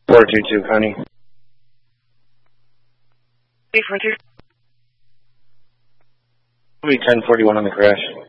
422, Connie. 842. It'll be 1041 on the crash.